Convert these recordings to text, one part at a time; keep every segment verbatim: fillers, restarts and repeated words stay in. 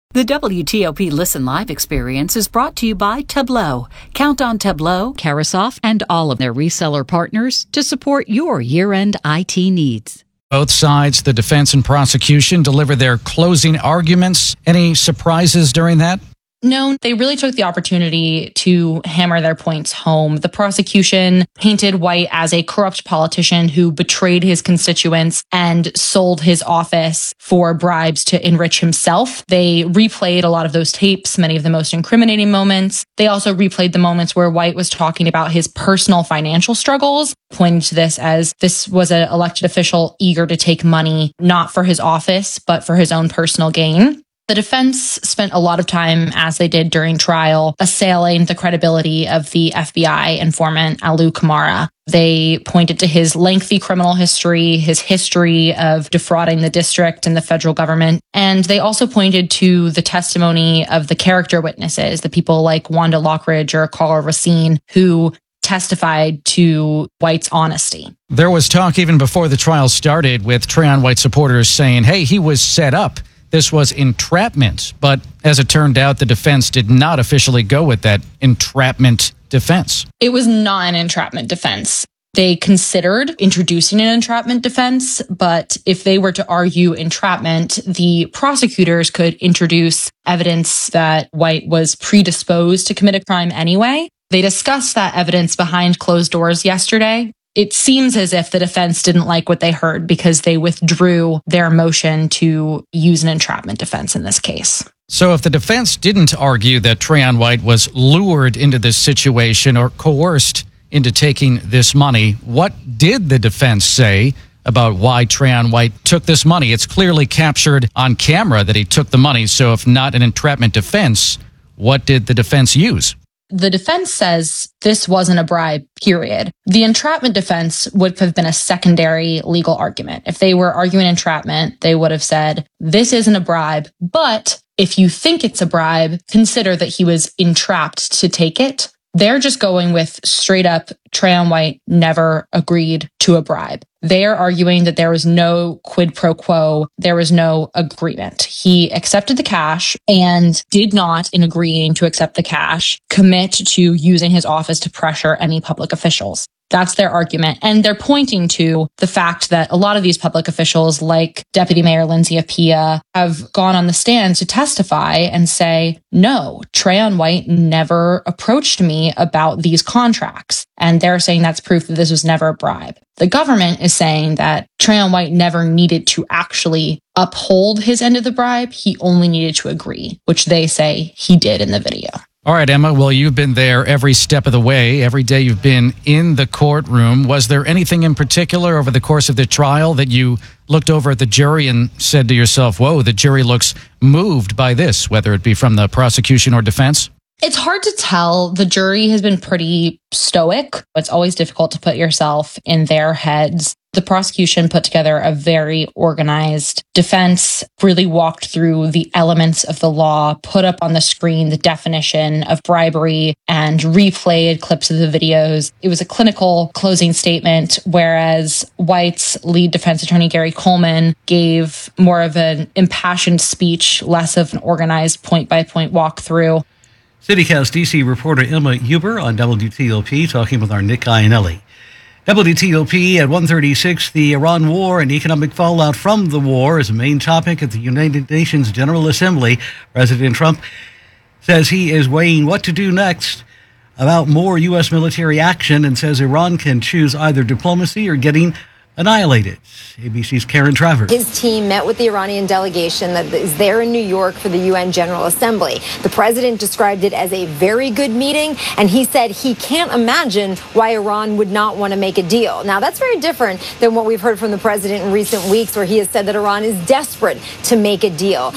The W T O P Listen Live experience is brought to you by Tableau. Count on Tableau, Carasoft, and all of their reseller partners to support your year-end I T needs. Both sides, the defense and prosecution, deliver their closing arguments. Any surprises during that? No, they really took the opportunity to hammer their points home. The prosecution painted White as a corrupt politician who betrayed his constituents and sold his office for bribes to enrich himself. They replayed a lot of those tapes, many of the most incriminating moments. They also replayed the moments where White was talking about his personal financial struggles, pointing to this as this was an elected official eager to take money, not for his office, but for his own personal gain. The defense spent a lot of time, as they did during trial, assailing the credibility of the F B I informant Alu Kamara. They pointed to his lengthy criminal history, his history of defrauding the district and the federal government. And they also pointed to the testimony of the character witnesses, the people like Wanda Lockridge or Carl Racine, who testified to White's honesty. There was talk even before the trial started with Trayon White supporters saying, hey, he was set up. This was entrapment. But as it turned out, the defense did not officially go with that entrapment defense. It was not an entrapment defense. They considered introducing an entrapment defense, but if they were to argue entrapment, the prosecutors could introduce evidence that White was predisposed to commit a crime anyway. They discussed that evidence behind closed doors yesterday. It seems as if the defense didn't like what they heard because they withdrew their motion to use an entrapment defense in this case. So if the defense didn't argue that Trayon White was lured into this situation or coerced into taking this money, what did the defense say about why Trayon White took this money? It's clearly captured on camera that he took the money. So if not an entrapment defense, what did the defense use? The defense says this wasn't a bribe, period. The entrapment defense would have been a secondary legal argument. If they were arguing entrapment, they would have said, this isn't a bribe, but if you think it's a bribe, consider that he was entrapped to take it. They're just going with straight up, Trayon White never agreed to a bribe. They are arguing that there was no quid pro quo. There was no agreement. He accepted the cash and did not, in agreeing to accept the cash, commit to using his office to pressure any public officials. That's their argument. And they're pointing to the fact that a lot of these public officials, like Deputy Mayor Lindsay Appiah, have gone on the stand to testify and say, no, Trayon White never approached me about these contracts. And they're saying that's proof that this was never a bribe. The government is saying that Trayon White never needed to actually uphold his end of the bribe. He only needed to agree, which they say he did in the video. All right, Emma, well, you've been there every step of the way. Every day you've been in the courtroom. Was there anything in particular over the course of the trial that you looked over at the jury and said to yourself, whoa, the jury looks moved by this, whether it be from the prosecution or defense? It's hard to tell. The jury has been pretty stoic. It's always difficult to put yourself in their heads. The prosecution put together a very organized defense, really walked through the elements of the law, put up on the screen the definition of bribery, and replayed clips of the videos. It was a clinical closing statement, whereas White's lead defense attorney, Gary Coleman, gave more of an impassioned speech, less of an organized point-by-point walkthrough. CityCast D C reporter Emma Huber on W T O P talking with our Nick Iannelli. W T O P at one thirty-six, the Iran war and economic fallout from the war is a main topic at the United Nations General Assembly. President Trump says he is weighing what to do next about more U S military action and says Iran can choose either diplomacy or getting annihilated. A B C's Karen Travers. His team met with the Iranian delegation that is there in New York for the U N General Assembly. The president described it as a very good meeting, and he said he can't imagine why Iran would not want to make a deal. Now, that's very different than what we've heard from the president in recent weeks, where he has said that Iran is desperate to make a deal.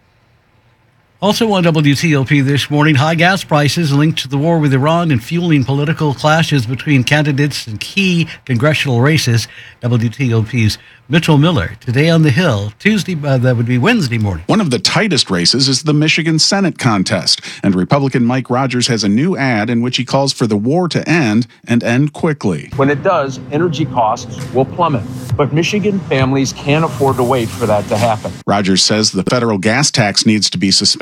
Also on W T O P this morning, high gas prices linked to the war with Iran and fueling political clashes between candidates in key congressional races. W T O P's Mitchell Miller today on the Hill. Tuesday, uh, that would be Wednesday morning. One of the tightest races is the Michigan Senate contest, and Republican Mike Rogers has a new ad in which he calls for the war to end and end quickly. When it does, energy costs will plummet, but Michigan families can't afford to wait for that to happen. Rogers says the federal gas tax needs to be suspended